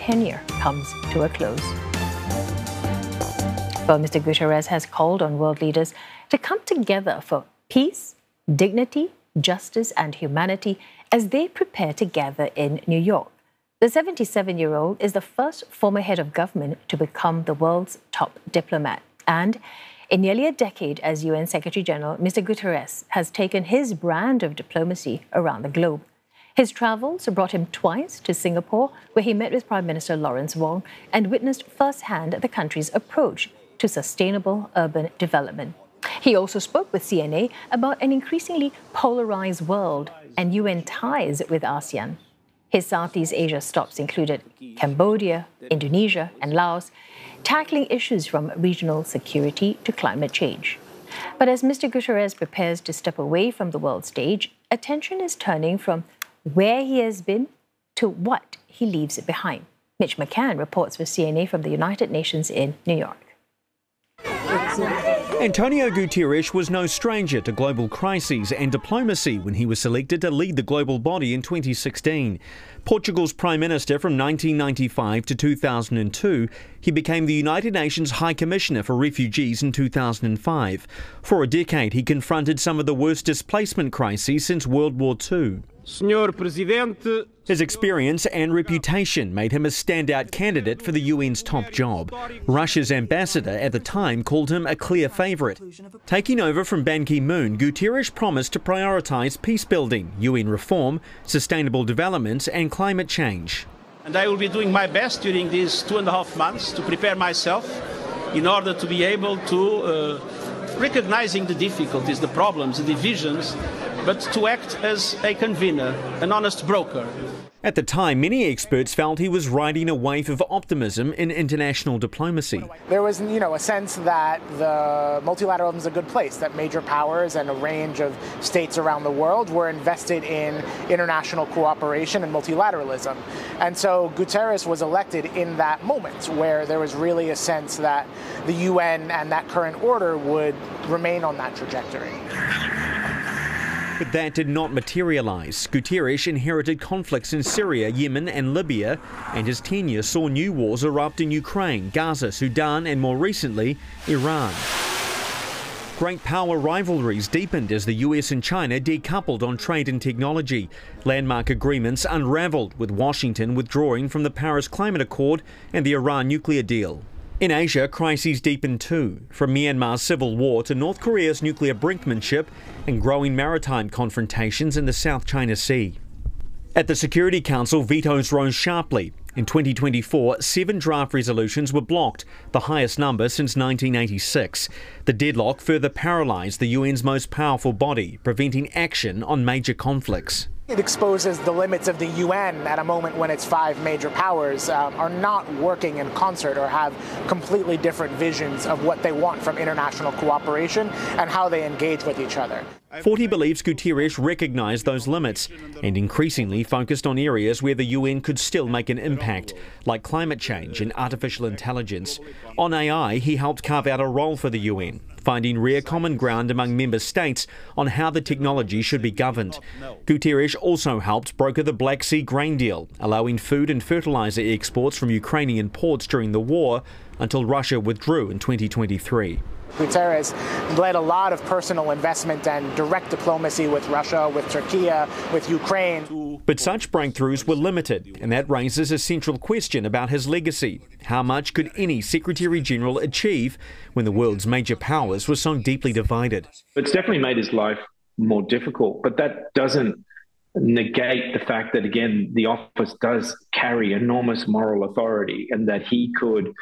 tenure comes to a close. Well, Mr. Guterres has called on world leaders to come together for peace, dignity, justice, and humanity as they prepare to gather in New York. The 77-year-old is the first former head of government to become the world's top diplomat. And in nearly a decade as UN Secretary General, Mr. Guterres has taken his brand of diplomacy around the globe. His travels brought him twice to Singapore, where he met with Prime Minister Lawrence Wong and witnessed firsthand the country's approach to sustainable urban development. He also spoke with CNA about an increasingly polarized world and UN ties with ASEAN. His Southeast Asia stops included Cambodia, Indonesia, and Laos, tackling issues from regional security to climate change. But as Mr. Guterres prepares to step away from the world stage, attention is turning from where he has been to what he leaves behind. Mitch McCann reports for CNA from the United Nations in New York. Antonio Guterres was no stranger to global crises and diplomacy when he was selected to lead the global body in 2016. Portugal's Prime Minister from 1995 to 2002, he became the United Nations High Commissioner for Refugees in 2005. For a decade, he confronted some of the worst displacement crises since World War II. His experience and reputation made him a standout candidate for the UN's top job. Russia's ambassador at the time called him a clear favourite. Taking over from Ban Ki-moon, Guterres promised to prioritise peacebuilding, UN reform, sustainable development and climate change. And I will be doing my best during these 2.5 months to prepare myself in order to be able to, recognizing the difficulties, the problems, the divisions, but to act as a convener, an honest broker. At the time, many experts felt he was riding a wave of optimism in international diplomacy. There was, a sense that the multilateralism is a good place, that major powers and a range of states around the world were invested in international cooperation and multilateralism. And so Guterres was elected in that moment where there was really a sense that the UN and that current order would remain on that trajectory. But that did not materialise. Guterres inherited conflicts in Syria, Yemen and Libya, and his tenure saw new wars erupt in Ukraine, Gaza, Sudan and more recently, Iran. Great power rivalries deepened as the US and China decoupled on trade and technology. Landmark agreements unravelled, with Washington withdrawing from the Paris Climate Accord and the Iran nuclear deal. In Asia, crises deepened too, from Myanmar's civil war to North Korea's nuclear brinkmanship and growing maritime confrontations in the South China Sea. At the Security Council, vetoes rose sharply. In 2024, 7 draft resolutions were blocked, the highest number since 1986. The deadlock further paralysed the UN's most powerful body, preventing action on major conflicts. It exposes the limits of the UN at a moment when its 5 major powers are not working in concert or have completely different visions of what they want from international cooperation and how they engage with each other. 40 believes Guterres recognised those limits and increasingly focused on areas where the UN could still make an impact, like climate change and artificial intelligence. On AI, he helped carve out a role for the UN, finding rare common ground among member states on how the technology should be governed. Guterres also helped broker the Black Sea grain deal, allowing food and fertiliser exports from Ukrainian ports during the war until Russia withdrew in 2023. Guterres led a lot of personal investment and direct diplomacy with Russia, with Turkey, with Ukraine. But such breakthroughs were limited, and that raises a central question about his legacy. How much could any Secretary General achieve when the world's major powers were so deeply divided? It's definitely made his life more difficult, but that doesn't negate the fact that, again, the office does carry enormous moral authority and that he could,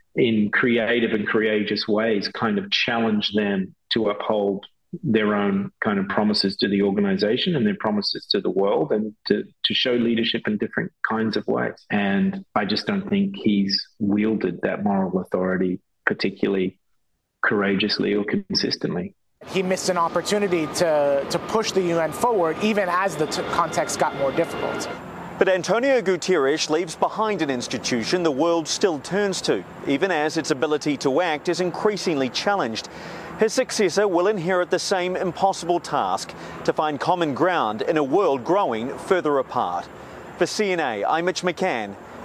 in creative and courageous ways, kind of challenge them to uphold their own kind of promises to the organization and their promises to the world, and to show leadership in different kinds of ways. And I just don't think he's wielded that moral authority particularly courageously or consistently. He missed an opportunity to push the UN forward, even as the context got more difficult. But Antonio Guterres leaves behind an institution the world still turns to, even as its ability to act is increasingly challenged. His successor will inherit the same impossible task, to find common ground in a world growing further apart. For CNA, I'm Mitch McCann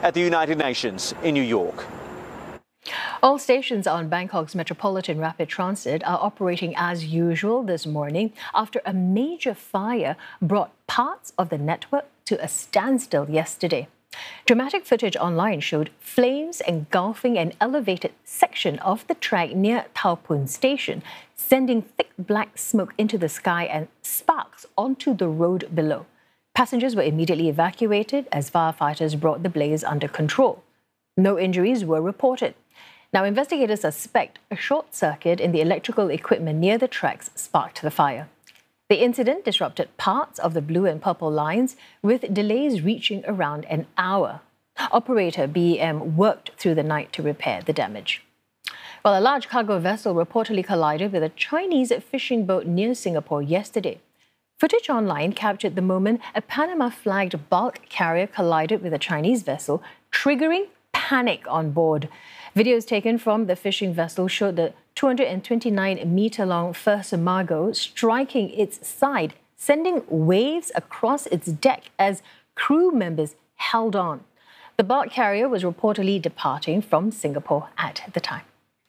at the United Nations in New York. All stations on Bangkok's Metropolitan Rapid Transit are operating as usual this morning after a major fire brought parts of the network to a standstill yesterday. Dramatic footage online showed flames engulfing an elevated section of the track near Thao Pun Station, sending thick black smoke into the sky and sparks onto the road below. Passengers were immediately evacuated as firefighters brought the blaze under control. No injuries were reported. Now, investigators suspect a short circuit in the electrical equipment near the tracks sparked the fire. The incident disrupted parts of the blue and purple lines, with delays reaching around an hour. Operator BEM worked through the night to repair the damage. Well, a large cargo vessel reportedly collided with a Chinese fishing boat near Singapore yesterday. Footage online captured the moment a Panama-flagged bulk carrier collided with a Chinese vessel, triggering panic on board. Videos taken from the fishing vessel showed the 229-meter-long Fursamargo striking its side, sending waves across its deck as crew members held on. The bulk carrier was reportedly departing from Singapore at the time.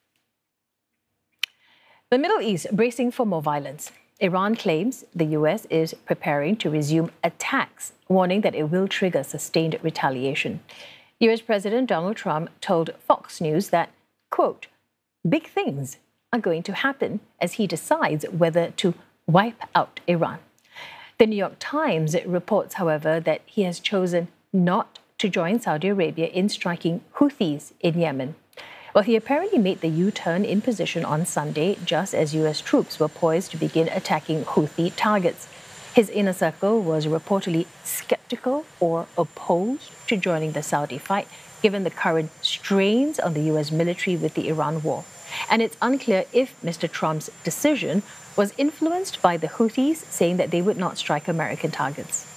The Middle East bracing for more violence. Iran claims the US is preparing to resume attacks, warning that it will trigger sustained retaliation. US President Donald Trump told Fox News that, quote, big things are going to happen as he decides whether to wipe out Iran. The New York Times reports, however, that he has chosen not to join Saudi Arabia in striking Houthis in Yemen. Well, he apparently made the U-turn in position on Sunday, just as US troops were poised to begin attacking Houthi targets. His inner circle was reportedly skeptical or opposed to joining the Saudi fight, given the current strains on the US military with the Iran war. And it's unclear if Mr. Trump's decision was influenced by the Houthis saying that they would not strike American targets.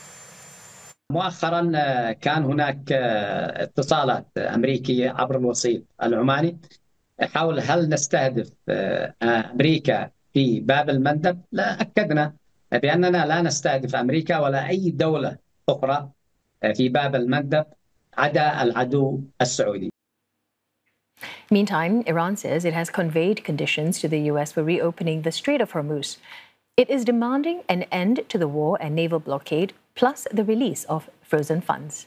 مؤخرا كان هناك اتصالات أمريكية عبر الوسيط العماني حول هل نستهدف أمريكا في باب المندب. لا، أكدنا بأننا لا نستهدف أمريكا ولا أي دولة أخرى في باب المندب عدا العدو السعودي. Meantime, Iran says it has conveyed conditions to the US for reopening the Strait of Hormuz. It is demanding an end to the war and naval blockade, plus the release of frozen funds.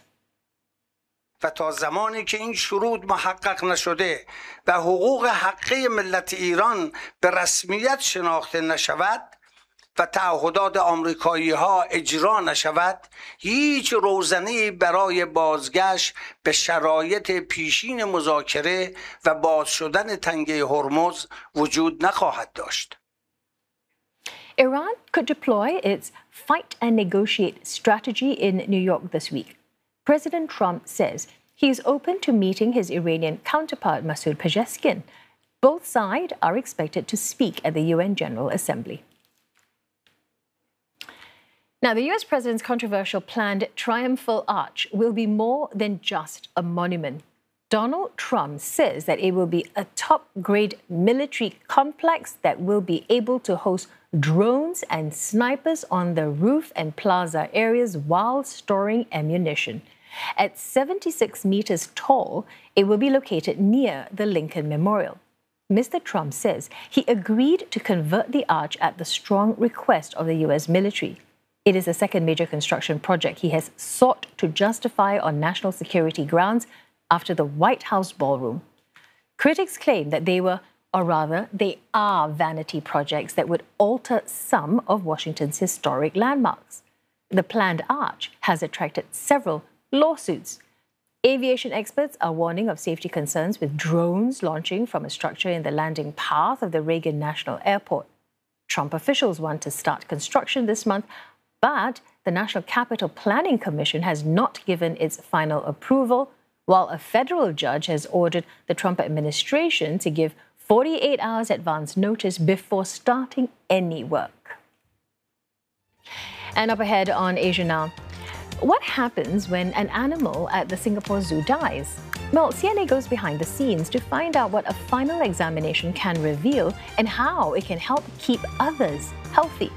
و تا زمانی که این شروط محقق نشده و حقوق حقیقی ملت ایران به رسمیت شناخته نشود و تعهدات آمریکایی‌ها اجرا نشود، هیچ روزنه‌ای برای بازگشت به شرایط پیشین مذاکره و باز شدن تنگه هرمز وجود نخواهد داشت. Iran could deploy its fight and negotiate strategy in New York this week. President Trump says he is open to meeting his Iranian counterpart Masoud Pezeshkian. Both sides are expected to speak at the UN General Assembly. Now, the US president's controversial planned triumphal arch will be more than just a monument. Donald Trump says that it will be a top-grade military complex that will be able to host drones and snipers on the roof and plaza areas while storing ammunition. At 76 meters tall, it will be located near the Lincoln Memorial. Mr. Trump says he agreed to convert the arch at the strong request of the US military. It is the second major construction project he has sought to justify on national security grounds after the White House ballroom. Critics claim that they are vanity projects that would alter some of Washington's historic landmarks. The planned arch has attracted several lawsuits. Aviation experts are warning of safety concerns with drones launching from a structure in the landing path of the Reagan National Airport. Trump officials want to start construction this month, but the National Capital Planning Commission has not given its final approval, while a federal judge has ordered the Trump administration to give 48 hours advance notice before starting any work. And up ahead on Asia Now, what happens when an animal at the Singapore Zoo dies? Well, CNA goes behind the scenes to find out what a final examination can reveal and how it can help keep others healthy.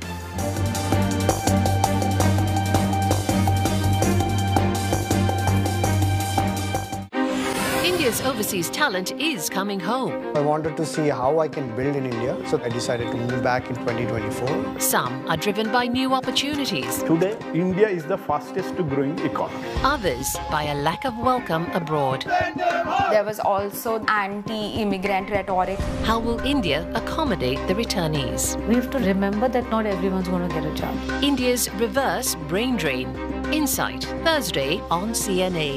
India's overseas talent is coming home. I wanted to see how I can build in India, so I decided to move back in 2024. Some are driven by new opportunities. Today, India is the fastest growing economy. Others by a lack of welcome abroad. There was also anti-immigrant rhetoric. How will India accommodate the returnees? We have to remember that not everyone's going to get a job. India's reverse brain drain. Insight, Thursday on CNA.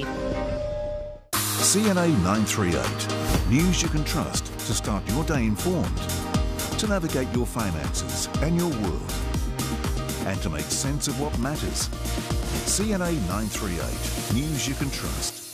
CNA 938. News you can trust to start your day informed, to navigate your finances and your world, and to make sense of what matters. CNA 938. News you can trust.